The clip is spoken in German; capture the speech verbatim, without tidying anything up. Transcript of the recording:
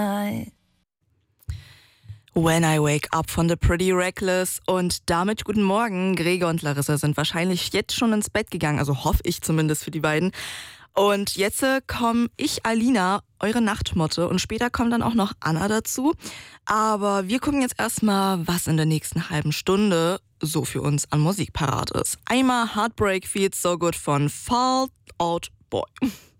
When I Wake Up von The Pretty Reckless. Und damit guten Morgen. Gregor und Larissa sind wahrscheinlich jetzt schon ins Bett gegangen, also hoffe ich zumindest für die beiden. Und jetzt äh, komme ich, Alina, eure Nachtmotte, und später kommt dann auch noch Anna dazu. Aber wir gucken jetzt erstmal, was in der nächsten halben Stunde so für uns an Musik parat ist. Einmal Heartbreak Feels So Good von Fall Out Boy.